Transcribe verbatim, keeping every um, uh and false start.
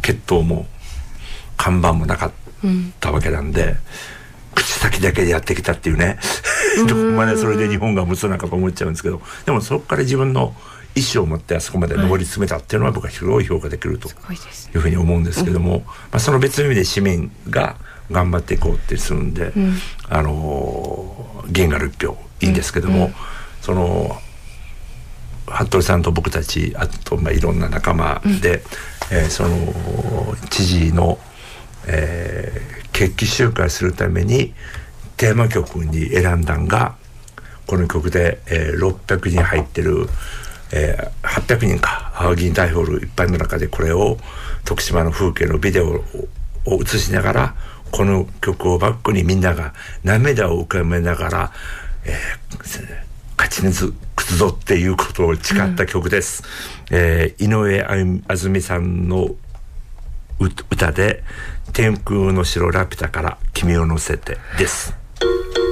血統も看板もなかったわけなんで、うん、口先だけでやってきたっていうねどこまでそれで日本が持つのかと思っちゃうんですけど、でもそこから自分の意思を持ってあそこまで上り詰めたっていうのは僕は広い評価できるというふうに思うんですけども、うん、まあ、その別の意味で市民が頑張っていこうってするんで、うん、あの議員がいち票いいんですけども、うんうん、その服部さんと僕たち、あとまあいろんな仲間で、うん、えー、その知事の、えー、決起集会するためにテーマ曲に選んだんがこの曲で、えー、ろっぴゃくにん入ってる、えー、はっぴゃくにんか議員大ホールいっぱいの中でこれを徳島の風景のビデオを映しながらこの曲をバックにみんなが涙を浮かべながら、えー、勝ち抜くぞっていうことを誓った曲です、うん、えー、井上あずみさんの歌で天空の城ラピュタから君を乗せてです。